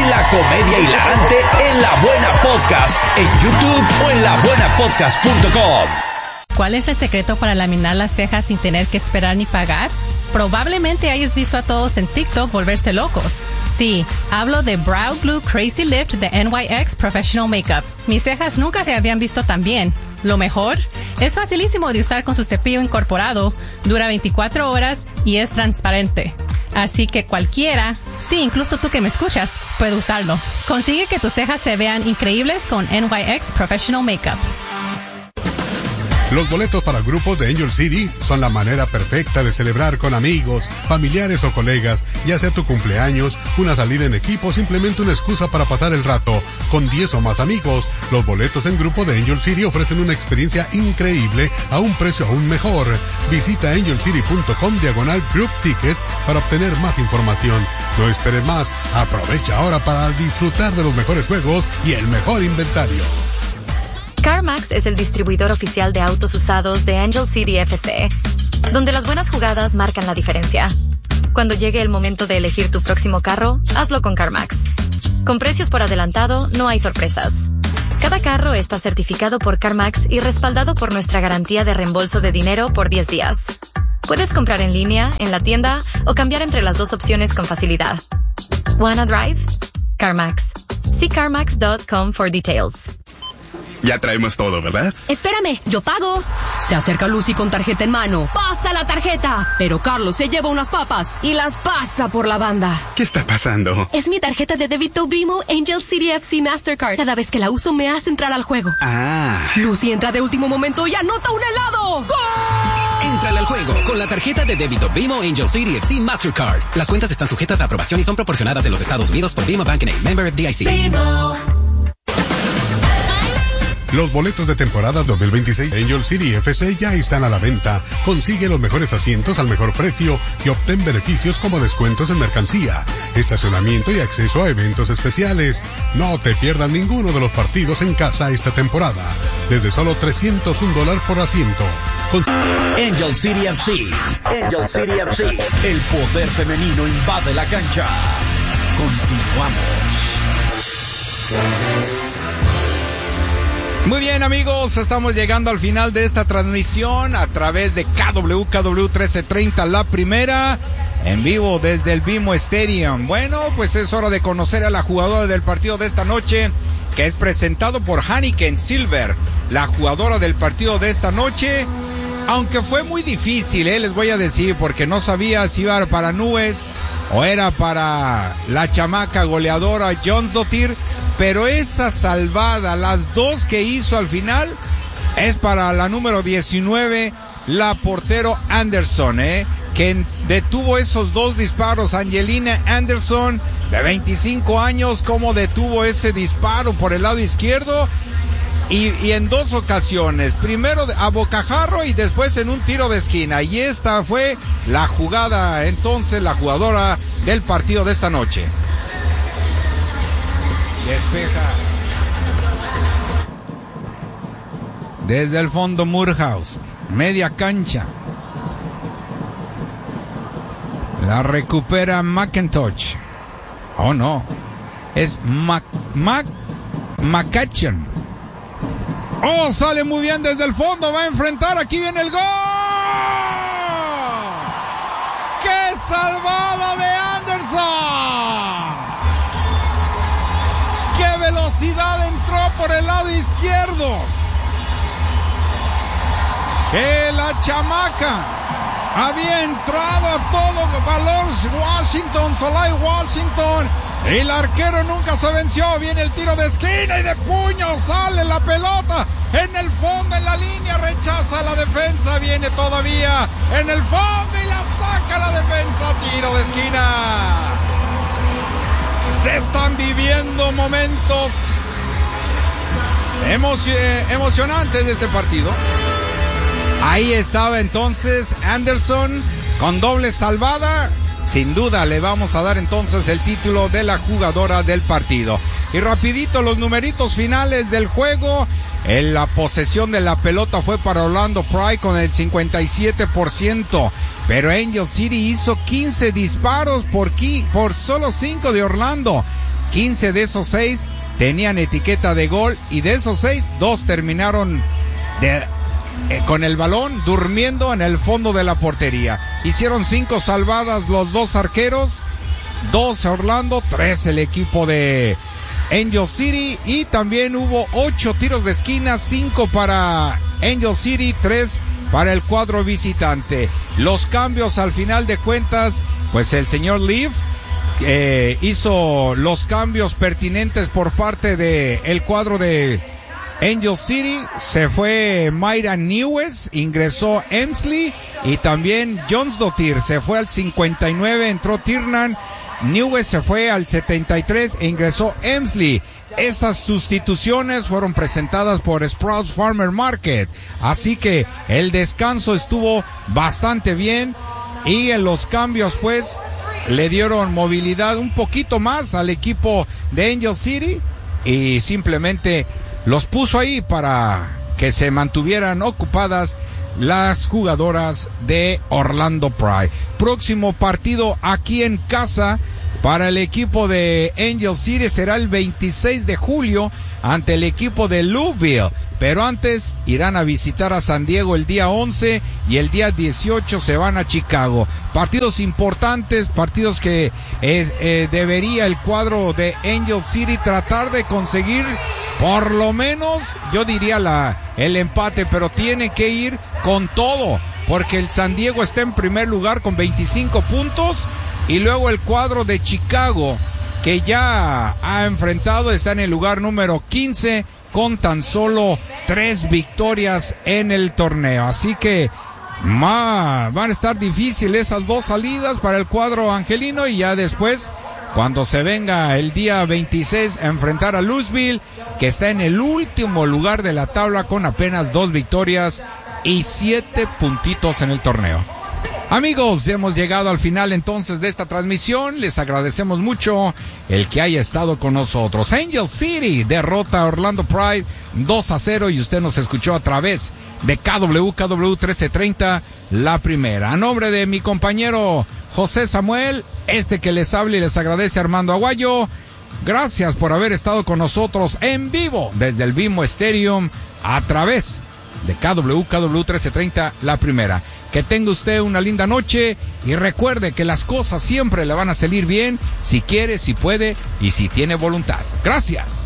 La comedia hilarante en La Buena Podcast, en YouTube o en labuenapodcast.com. ¿Cuál es el secreto para laminar las cejas sin tener que esperar ni pagar? Probablemente hayas visto a todos en TikTok volverse locos. Sí, hablo de Brow Glue Crazy Lift de NYX Professional Makeup. Mis cejas nunca se habían visto tan bien. Lo mejor, es facilísimo de usar con su cepillo incorporado, dura 24 horas y es transparente. Así que cualquiera, sí, incluso tú que me escuchas, puede usarlo. Consigue que tus cejas se vean increíbles con NYX Professional Makeup. Los boletos para grupos de Angel City son la manera perfecta de celebrar con amigos, familiares o colegas, ya sea tu cumpleaños, una salida en equipo o simplemente una excusa para pasar el rato. Con 10 o más amigos, los boletos en grupo de Angel City ofrecen una experiencia increíble a un precio aún mejor. Visita angelcity.com/group ticket para obtener más información. No esperes más, aprovecha ahora para disfrutar de los mejores juegos y el mejor inventario. CarMax es el distribuidor oficial de autos usados de Angel City FC, donde las buenas jugadas marcan la diferencia. Cuando llegue el momento de elegir tu próximo carro, hazlo con CarMax. Con precios por adelantado, no hay sorpresas. Cada carro está certificado por CarMax y respaldado por nuestra garantía de reembolso de dinero por 10 días. Puedes comprar en línea, en la tienda, o cambiar entre las dos opciones con facilidad. ¿Wanna drive? CarMax. See CarMax.com for details. Ya traemos todo, ¿verdad? Espérame, yo pago. Se acerca Lucy con tarjeta en mano. ¡Pasa la tarjeta! Pero Carlos se lleva unas papas y las pasa por la banda. ¿Qué está pasando? Es mi tarjeta de débito Vimo Angel City FC Mastercard. Cada vez que la uso me hace entrar al juego. Ah. Lucy entra de último momento y anota un helado. ¡Gol! Entrale al juego con la tarjeta de débito Vimo Angel City FC Mastercard. Las cuentas están sujetas a aprobación y son proporcionadas en los Estados Unidos por Vimo Bank N.A., member FDIC. Vimo. Los boletos de temporada 2026 de Angel City FC ya están a la venta. Consigue los mejores asientos al mejor precio y obtén beneficios como descuentos en mercancía, estacionamiento y acceso a eventos especiales. No te pierdas ninguno de los partidos en casa esta temporada. Desde solo $301 por asiento. Angel City FC. Angel City FC. El poder femenino invade la cancha. Continuamos. Muy bien, amigos, estamos llegando al final de esta transmisión a través de KW 1330, la primera, en vivo desde el Vimo Stadium. Bueno, pues es hora de conocer a la jugadora del partido de esta noche, que es presentado por Hanneken Silver, la jugadora del partido de esta noche. Aunque fue muy difícil, les voy a decir, porque no sabía si iba para Nubes o era para la chamaca goleadora Jonsdottir, pero esa salvada, las dos que hizo al final, es para la número 19, la portero Anderson, que detuvo esos dos disparos. Angelina Anderson, de 25 años, como detuvo ese disparo por el lado izquierdo, y en dos ocasiones, primero a bocajarro y después en un tiro de esquina, y esta fue la jugada, entonces, la jugadora del partido de esta noche. Despeja desde el fondo Murhaus, media cancha, la recupera McIntosh. Oh no, es McCutcheon. Oh, sale muy bien desde el fondo, va a enfrentar, aquí viene el gol. ¡Qué salvada de Anderson! ¡Qué velocidad entró por el lado izquierdo! ¡Que la chamaca había entrado a todo valor! Washington, Solai Washington, el arquero nunca se venció. Viene el tiro de esquina y de puño sale la pelota en el fondo, en la línea, rechaza la defensa, viene todavía en el fondo y la saca la defensa, tiro de esquina. Se están viviendo momentos emocionantes de este partido. Ahí estaba entonces Anderson con doble salvada. Sin duda le vamos a dar entonces el título de la jugadora del partido. Y rapidito los numeritos finales del juego. En la posesión de la pelota fue para Orlando Pride con el 57%. Pero Angel City hizo 15 disparos por solo 5 de Orlando. 15 de esos 6 tenían etiqueta de gol y de esos 6, 2 terminaron con el balón durmiendo en el fondo de la portería. Hicieron 5 salvadas los 2 arqueros, 2 Orlando, 3 el equipo de Angel City, y también hubo 8 tiros de esquina, 5 para Angel City, 3 para el cuadro visitante. Los cambios al final de cuentas, pues el señor Leaf hizo los cambios pertinentes por parte de el cuadro de Angel City. Se fue Mayra Newes, ingresó Emsley, y también Jonsdottir se fue al 59, entró Tiernan. Newes se fue al 73 e ingresó Emsley. Esas sustituciones fueron presentadas por Sprouts Farmer Market, así que el descanso estuvo bastante bien, y en los cambios pues le dieron movilidad un poquito más al equipo de Angel City y simplemente los puso ahí para que se mantuvieran ocupadas las jugadoras de Orlando Pride. Próximo partido aquí en casa para el equipo de Angel City será el 26 de julio ante el equipo de Louisville, pero antes irán a visitar a San Diego el día 11 y el día 18 se van a Chicago. Partidos importantes, partidos que debería el cuadro de Angel City tratar de conseguir por lo menos, yo diría el empate, pero tiene que ir con todo, porque el San Diego está en primer lugar con 25 puntos, y luego el cuadro de Chicago, que ya ha enfrentado, está en el lugar número 15 con tan solo 3 victorias en el torneo. Así que van a estar difíciles esas 2 salidas para el cuadro angelino, y ya después, cuando se venga el día 26 a enfrentar a Louisville, que está en el último lugar de la tabla con apenas 2 victorias y 7 puntitos en el torneo. Amigos, hemos llegado al final entonces de esta transmisión. Les agradecemos mucho el que haya estado con nosotros. Angel City derrota a Orlando Pride 2-0 y usted nos escuchó a través de KW 1330, la primera. A nombre de mi compañero José Samuel, que les habla y les agradece Armando Aguayo. Gracias por haber estado con nosotros en vivo desde el BMO Stadium a través de KW 1330, la primera. Que tenga usted una linda noche y recuerde que las cosas siempre le van a salir bien si quiere, si puede y si tiene voluntad. Gracias.